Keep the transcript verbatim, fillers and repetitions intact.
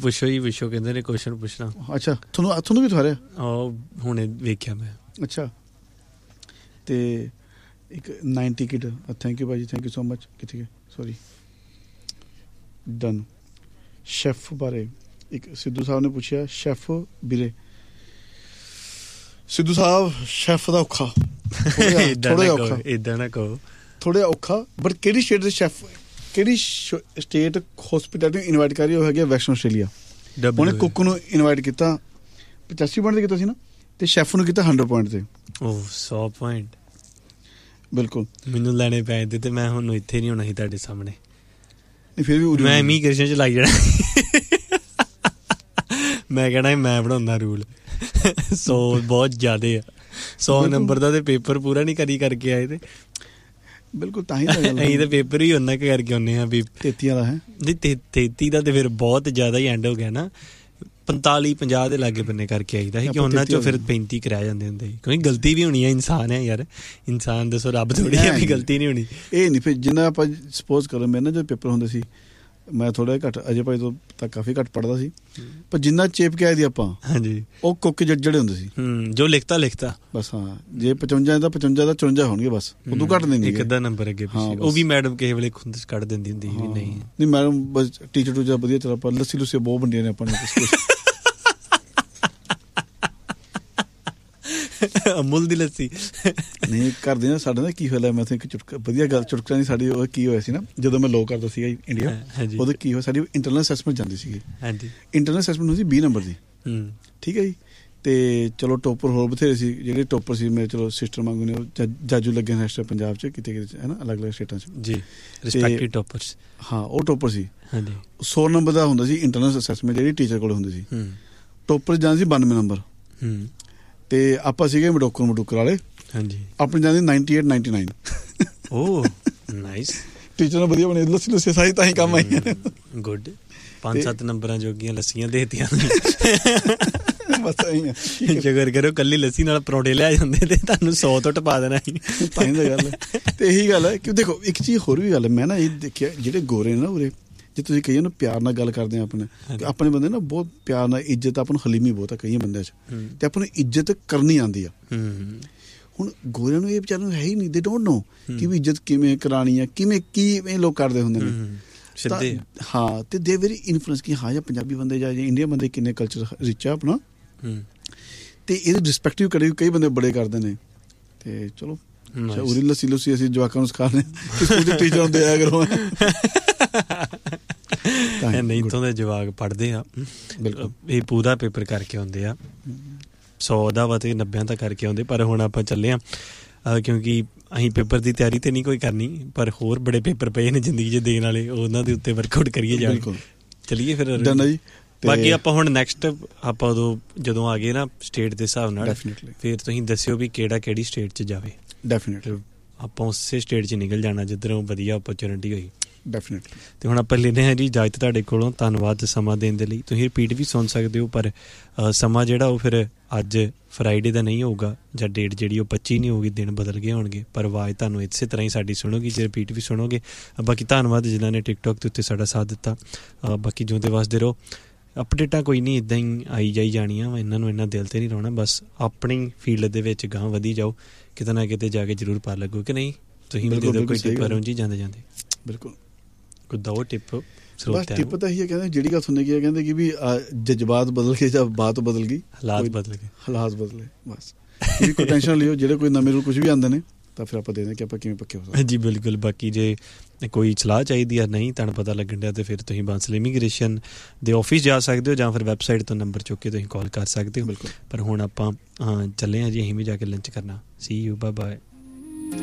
ਪੁੱਛੋ ਜੀ ਪੁੱਛੋ ਕਹਿੰਦੇ ਨੇ ਕੁਐਸਚਨ ਪੁੱਛਣਾ। ਅੱਛਾ ਤੁਹਾਨੂੰ ਤੁਹਾਨੂੰ ਵੀ ਤੁਹਾਰਿਆ ਉਹ ਹੁਣੇ ਵੇਖਿਆ ਮੈਂ। ਅੱਛਾ ਤੇ ਇੱਕ ਨਾਈਨ ਟਿਕਟ ਥੈਂਕ ਯੂ ਭਾਅ ਜੀ ਥੈਂਕ ਯੂ ਸੋ ਮਚ। ਕਿੱਥੇ ਗਏ ਸੋਰੀ ਡਨ। ਸ਼ੈਫ ਬਾਰੇ ਇੱਕ ਸਿੱਧੂ ਸਾਹਿਬ ਨੇ ਪੁੱਛਿਆ ਸ਼ੈਫ ਵੀਰੇ ਸਿੱਧੂ ਸਾਹਿਬ ਸ਼ੈਫ ਦਾ ਔਖਾ ਥੋੜਾ ਔਖਾ ਏਦਾਂ ਨਾ ਕਹੋ ਥੋੜਾ ਔਖਾ ਬਟ ਕਿਹੜੀ ਸਟੇਟ ਦੇ ਸ਼ੈਫ ਕਿਹੜੀ ਸਟੇਟ ਹੋਸਪਿਟੈਲਿਟੀ ਨੂੰ ਇਨਵਾਈਟ ਕਰ ਰਹੀ ਉਹ ਹੈਗੀ ਵੈਸਟਰਨ ਆਸਟ੍ਰੇਲੀਆ। ਉਹਨੇ ਕੁੱਕ ਨੂੰ ਇਨਵਾਈਟ ਕੀਤਾ ਪਚਾਸੀ ਪੁਆਇੰਟ ਤੇ ਕੀਤਾ ਸੀ ਨਾ ਤੇ ਸ਼ੈਫ ਨੂੰ ਕੀਤਾ ਹੰਡਰਡ ਪੁਆਇੰਟ ਤੇ। ਉਹ ਸੌ ਪੁਆਇੰਟ ਬਿਲਕੁਲ ਮੈਨੂੰ ਲੈਣੇ ਪੈ ਜਾਂਦੇ ਤੇ ਮੈਂ ਹੁਣ ਇੱਥੇ ਨਹੀਂ ਹੋਣਾ ਸੀ ਤੁਹਾਡੇ ਸਾਹਮਣੇ। ਫਿਰ ਵੀ ਮੈਂ ਇਮੀਗ੍ਰੇਸ਼ਨ ਚ ਲਾਈ ਜਾਣਾ ਮੈਂ ਕਹਿਣਾ ਮੈਂ ਬਣਾਉਂਦਾ ਰੂਲ। ਸੌ ਬਹੁਤ ਜ਼ਿਆਦੇ ਆ ਸੌ ਨੰਬਰ ਦਾ ਤੇ ਪੇਪਰ ਪੂਰਾ ਨਹੀਂ ਕਰੀ ਕਰਕੇ ਆਏ ਤੇ ਬਿਲਕੁਲ ਤਾਂ ਹੀ ਅਸੀਂ ਤਾਂ ਪੇਪਰ ਹੀ ਉਹਨਾਂ ਕੁ ਕਰਕੇ ਆਉਂਦੇ ਹਾਂ ਵੀ ਤੇਤੀ ਵਾਲਾ ਹੈ ਨਹੀਂ ਤੇ ਤੇਤੀ ਦਾ ਤੇ ਫਿਰ ਬਹੁਤ ਜ਼ਿਆਦਾ ਹੀ ਐਂਡ ਹੋ ਗਿਆ ਨਾ। ਪੰਤਾਲੀ ਪੰਜਾਹ ਦੇ ਲਾਗੇ ਬੰਨੇ ਕਰਕੇ ਆਈਦਾ ਸੀ ਕਿ ਉਹਨਾਂ ਚੋਂ ਫਿਰ ਪੈਂਤੀ ਕਰਾਇਆ ਜਾਂਦੇ ਹੁੰਦੇ ਸੀ ਕਿਉਂਕਿ ਗਲਤੀ ਵੀ ਹੋਣੀ ਹੈ ਇਨਸਾਨ ਹੈ ਯਾਰ ਇਨਸਾਨ ਦੱਸੋ ਰੱਬ ਥੋੜ੍ਹੀ ਹੈ ਵੀ ਗਲਤੀ ਨਹੀਂ ਹੋਣੀ। ਇਹ ਨਹੀਂ ਫਿਰ ਜਿੰਨਾ ਆਪਾਂ ਸਪੋਜ਼ ਕਰੋ ਮੇਰੇ ਨਾਲ ਜਦੋਂ ਪੇਪਰ ਹੁੰਦੇ ਸੀ ਮੈਂ ਥੋੜ੍ਹਾ ਘੱਟ ਅਜੇ ਭਾਈ ਤੋਂ ਤਾਂ ਕਾਫੀ ਘੱਟ ਪੜ੍ਹਦਾ ਸੀ ਪਰ ਜਿੰਨਾ ਚੇਪ ਕੇ ਆਏ ਦੀ ਆਪਾਂ ਹਾਂਜੀ ਉਹ ਕੁੱਕ ਜਿਹੜੇ ਹੁੰਦੇ ਸੀ ਜੋ ਲਿਖਤਾ ਲਿਖਤਾ ਬਸ। ਹਾਂ ਜੇ ਪਚਵੰਜਾ ਦਾ ਪਚਵੰਜਾ ਦਾ ਚੁਰੰਜਾ ਹੋਣਗੇ ਬਸ ਉਦੋਂ ਘੱਟ ਨਹੀਂ ਇੱਕ ਅੱਧਾ ਨੰਬਰ ਅੱਗੇ ਉਹ ਵੀ ਮੈਡਮ ਕਿਸੇ ਵੇਲੇ ਖੁੰਦ ਕੱਢ ਦਿੰਦੀ ਹੁੰਦੀ ਸੀ ਨਹੀਂ ਨਹੀਂ ਮੈਡਮ ਬਸ ਟੀਚਰ ਟੂਚਰ ਵਧੀਆ ਚੱਲ ਆਪਾਂ ਲੱਸੀ ਲੁੱਸੀ ਬਹੁਤ ਵੰਡੀਆਂ ਨੇ ਆਪਾਂ ਨੇ ਅਮੁਲ ਦੀ ਲੱਸੀ ਨਹੀਂ ਕਰਦੇ ਨਾ ਸਾਡੇ ਨਾਲ ਕੀ ਹੋਇਆ ਮੈਂ ਇੱਕ ਚੁਟਕਾ ਵਧੀਆ ਗੱਲ ਚੁਟਕਾ ਨਹੀਂ ਸਾਡੀ ਉਹ ਕੀ ਹੋਇਆ ਸੀ ਨਾ ਜਦੋਂ ਮੈਂ ਲੋਅ ਕਰਦਾ ਸੀਗਾ ਇੰਡੀਆ ਉਦੋਂ ਕੀ ਹੋਇਆ ਸਾਡੀ ਇੰਟਰਨਲ ਅਸੈਸਮੈਂਟ ਜਾਂਦੀ ਸੀਗੀ। ਹਾਂਜੀ ਇੰਟਰਨਲ ਅਸੈਸਮੈਂਟ ਹੁੰਦੀ ਵੀਹ ਨੰਬਰ ਦੀ ਠੀਕ ਹੈ ਜੀ ਤੇ ਚਲੋ ਟੋਪਰ ਹੋਰ ਬਥੇਰੇ ਸੀ ਜਿਹੜੇ ਟੋਪਰ ਸੀ ਮੇਰੇ ਚਲੋ ਸਿਸਟਰ ਵਾਂਗੂ ਨੇ ਉਹ ਜਾਜੂ ਲੱਗੇ ਨੇ ਪੰਜਾਬ 'ਚ ਕਿਤੇ ਕਿਤੇ ਹੈ ਨਾ ਅਲੱਗ ਅਲੱਗ ਸਟੇਟਾਂ 'ਚ ਜੀ ਰਿਸਪੈਕਟਿਵ ਟੋਪਰਸ। ਹਾਂ ਉਹ ਟੋਪਰ ਸੀ ਹਾਂਜੀ ਸੌ ਨੰਬਰ ਦਾ ਹੁੰਦਾ ਸੀ ਇੰਟਰਨਲ ਅਸੈਸਮੈਂਟ ਜਿਹੜੀ ਟੀਚਰ ਕੋਲ ਹੁੰਦੀ ਸੀ। ਟੋਪਰ ਜਾਂਦੇ ਸੀ ਬਾਨਵੇਂ ਨੰਬਰ ਤੇ ਆਪਾਂ ਸੀਗੇ ਮਡੋਕਰ ਮਡੂਕਰ ਵਾਲੇ ਹਾਂਜੀ ਆਪਣੀ ਜਾਂਦੀ ਨਾਈਨਟੀ ਏਟ ਨਾਈਨਟੀ ਨਾਈਨ। ਓ ਨਾਈਸ ਟੀਚਰ ਨੇ ਵਧੀਆ ਬਣੇ ਲੱਸੀ ਲੁੱਸੀ ਸਾਰੀ ਤਾਂ ਹੀ ਕੰਮ ਆਈਆਂ ਗੁੱਡ ਪੰਜ ਸੱਤ ਨੰਬਰਾਂ ਜੋਗੀਆਂ ਲੱਸੀਆਂ ਦੇਤੀਆਂ ਬਸ ਜਗਰ ਕਰੋ ਕੱਲੀ ਲੱਸੀ ਨਾਲ ਪਰੌਂਠੇ ਲੈ ਜਾਂਦੇ ਤੇ ਤੁਹਾਨੂੰ ਸੌ ਤੋਂ ਟਪਾ ਦੇਣਾ ਸੀ ਤਾਂ ਹੀ ਤਾਂ ਗੱਲ ਹੈ। ਤੇ ਇਹੀ ਗੱਲ ਹੈ ਕਿ ਦੇਖੋ ਇੱਕ ਚੀਜ਼ ਹੋਰ ਵੀ ਗੱਲ ਮੈਂ ਨਾ ਇਹ ਦੇਖਿਆ ਜਿਹੜੇ ਗੋਰੇ ਨੇ ਨਾ ਉਰੇ ਜੇ ਤੁਸੀਂ ਕਹੀਏ ਨਾ ਪਿਆਰ ਨਾਲ ਗੱਲ ਕਰਦੇ ਆ ਆਪਣੇ ਆਪਣੇ ਬੰਦੇ ਨਾ ਬਹੁਤ ਪਿਆਰ ਨਾਲ ਇੱਜ਼ਤ ਆਪਾਂ ਨੂੰ ਹਲੀਮੀ ਬਹੁਤ ਆ ਕਈ ਬੰਦਿਆਂ 'ਚ ਤੇ ਆਪਾਂ ਨੂੰ ਇੱਜ਼ਤ ਕਰਨੀ ਆਉਂਦੀ ਆ। ਹੁਣ ਗੋਰਿਆਂ ਨੂੰ ਇਹ ਵਿਚਾਰਿਆਂ ਨੂੰ ਹੈ ਹੀ ਨਹੀਂ ਦੇ ਡੋਂਟ ਨੋ ਕਿ ਵੀ ਇੱਜ਼ਤ ਕਿਵੇਂ ਕਰਾਉਣੀ ਆ ਕਿਵੇਂ ਕਿਵੇਂ ਲੋਕ ਕਰਦੇ ਹੁੰਦੇ ਨੇ। ਹਾਂ ਤੇ ਦੇ ਵੈਰੀ ਇਨਫਲੂਐਂਸ ਕਿ ਹਾਂ ਜਾਂ ਪੰਜਾਬੀ ਬੰਦੇ ਜਾਂ ਇੰਡੀਆ ਬੰਦੇ ਕਿੰਨੇ ਕਲਚਰ ਰਿਚ ਆ ਆਪਣਾ ਤੇ ਇਹਦੀ ਰਿਸਪੈਕਟਿਵ ਕਰੇ ਕਈ ਬੰਦੇ ਬੜੇ ਕਰਦੇ ਨੇ ਤੇ ਚਲੋ ਉਰੀ ਲੱਸੀ ਲੁੱਸੀ ਅਸੀਂ ਜਵਾਕਾਂ ਨੂੰ ਸਿਖਾ ਰਹੇ ਕਿ ਸਕੂਲ ਟੀਚਰ ਹੁੰਦੇ ਆ ਕਰੋ ਨਹੀਂ ਇੱਥੋਂ ਦੇ ਜਵਾਕ ਪੜ੍ਹਦੇ ਆ ਇਹ ਪੂਰਾ ਪੇਪਰ ਕਰਕੇ ਆਉਂਦੇ ਆ ਸੌ ਦਾ ਵਾ ਤੇ ਨੱਬਿਆਂ ਦਾ ਕਰਕੇ ਆਉਂਦੇ ਪਰ ਹੁਣ ਆਪਾਂ ਚੱਲੇ ਹਾਂ ਕਿਉਂਕਿ ਅਸੀਂ ਪੇਪਰ ਦੀ ਤਿਆਰੀ ਤੇ ਨਹੀਂ ਕੋਈ ਕਰਨੀ ਪਰ ਹੋਰ ਬੜੇ ਪੇਪਰ ਪਏ ਨੇ ਜ਼ਿੰਦਗੀ 'ਚ ਦੇਣ ਵਾਲੇ ਉਹਨਾਂ ਦੇ ਉੱਤੇ ਵਰਕਆਊਟ ਕਰੀਏ ਜਾ ਕੇ ਚੱਲੀਏ ਫਿਰ ਜੀ। ਬਾਕੀ ਆਪਾਂ ਹੁਣ ਨੈਕਸਟ ਆਪਾਂ ਉਦੋਂ ਜਦੋਂ ਆ ਗਏ ਨਾ ਸਟੇਟ ਦੇ ਹਿਸਾਬ ਨਾਲ ਫਿਰ ਤੁਸੀਂ ਦੱਸਿਓ ਵੀ ਕਿਹੜਾ ਕਿਹੜੀ ਸਟੇਟ 'ਚ ਜਾਵੇ ਡੈਫੀਨੇਟਲੀ ਆਪਾਂ ਉਸੇ ਸਟੇਟ 'ਚ ਨਿਕਲ ਜਾਣਾ ਜਿੱਧਰੋਂ ਵਧੀਆ ਓਪਰਚੁਨਿਟੀ ਹੋਈ ਡੈਫੀਨੇਟਲੀ। ਤੇ ਹੁਣ ਆਪਾਂ ਲੈਂਦੇ ਹਾਂ ਜੀ ਇਜਾਜ਼ਤ ਤੁਹਾਡੇ ਕੋਲੋਂ ਧੰਨਵਾਦ ਸਮਾਂ ਦੇਣ ਦੇ ਲਈ। ਤੁਸੀਂ ਰਿਪੀਟ ਵੀ ਸੁਣ ਸਕਦੇ ਹੋ ਪਰ ਸਮਾਂ ਜਿਹੜਾ ਉਹ ਫਿਰ ਅੱਜ ਫਰਾਈਡੇ ਦਾ ਨਹੀਂ ਹੋਊਗਾ ਜਾਂ ਡੇਟ ਜਿਹੜੀ ਉਹ ਪੱਚੀ ਨਹੀਂ ਹੋਊਗੀ ਦਿਨ ਬਦਲ ਗਏ ਹੋਣਗੇ ਪਰ ਆਵਾਜ਼ ਤੁਹਾਨੂੰ ਇਸੇ ਤਰ੍ਹਾਂ ਹੀ ਸਾਡੀ ਸੁਣੋਗੀ ਜੇ ਰਿਪੀਟ ਵੀ ਸੁਣੋਗੇ। ਬਾਕੀ ਧੰਨਵਾਦ ਜਿਨ੍ਹਾਂ ਨੇ ਟਿਕਟੋਕ ਦੇ ਉੱਤੇ ਸਾਡਾ ਸਾਥ ਦਿੱਤਾ। ਬਾਕੀ ਜਿਉਂਦੇ ਵਸਦੇ ਰਹੋ। ਅਪਡੇਟਾਂ ਕੋਈ ਨਹੀਂ ਇੱਦਾਂ ਹੀ ਆਈ ਜਾਈ ਜਾਣੀਆਂ ਇਹਨਾਂ ਨੂੰ ਇੰਨਾ ਦਿਲ 'ਤੇ ਨਹੀਂ ਲਾਉਣਾ ਬਸ ਆਪਣੀ ਫੀਲਡ ਦੇ ਵਿੱਚ ਗਾਂਹ ਵਧੀ ਜਾਓ ਕਿਤੇ ਨਾ ਕਿਤੇ ਜਾ ਕੇ ਜ਼ਰੂਰ ਪਾ ਲੱਗੋ ਕਿ ਨਹੀਂ। ਤੁਸੀਂ ਵੀ ਦੇ ਦਿਓ ਕੋਈ ਟਿੱਪ ਰਹੋ ਜੀ ਜਾਂਦੇ ਜਾਂਦੇ ਬਿਲਕੁਲ ਕੋਈ ਦੋ ਟਿੱਪ ਬਸ ਟਿੱਪ ਤਾਂ ਇਹੀ ਹੈ ਕਹਿੰਦੇ ਜਿਹੜੀ ਗੱਲ ਸੁਣਨੇ ਕੀ ਹੈ ਕਹਿੰਦੇ ਕਿ ਵੀ ਜਜ਼ਬਾਤ ਬਦਲ ਗਏ ਜਾਂ ਬਾਤ ਬਦਲ ਗਈ ਹਾਲਾਤ ਬਦਲ ਗਏ ਹਾਲਾਤ ਬਦਲੇ ਬਸ ਕੋਈ ਟੈਨਸ਼ਨ ਲਿਓ ਜਿਹੜੇ ਕੋਈ ਨਵੇਂ ਰੂਲ ਕੁਝ ਵੀ ਆਉਂਦੇ ਨੇ ਤਾਂ ਫਿਰ ਆਪਾਂ ਦੇਖਦੇ ਕਿ ਆਪਾਂ ਕਿਵੇਂ ਪੱਕੇ ਹੋ ਸਕਦੇ ਜੀ ਬਿਲਕੁਲ। ਬਾਕੀ ਜੇ ਕੋਈ ਸਲਾਹ ਚਾਹੀਦੀ ਆ ਨਹੀਂ ਤੁਹਾਨੂੰ ਪਤਾ ਲੱਗਣ ਡਿਆ ਤਾਂ ਫਿਰ ਤੁਸੀਂ ਬਾਂਸਲ ਇਮੀਗ੍ਰੇਸ਼ਨ ਦੇ ਆਫਿਸ ਜਾ ਸਕਦੇ ਹੋ ਜਾਂ ਫਿਰ ਵੈਬਸਾਈਟ ਤੋਂ ਨੰਬਰ ਚੁੱਕ ਕੇ ਤੁਸੀਂ ਕਾਲ ਕਰ ਸਕਦੇ ਹੋ ਬਿਲਕੁਲ। ਪਰ ਹੁਣ ਆਪਾਂ ਚੱਲੇ ਹਾਂ ਜੀ ਅਸੀਂ ਵੀ ਜਾ ਕੇ ਲੰਚ ਕਰਨਾ। ਸੀ ਯੂ ਬਾਏ ਬਾਏ।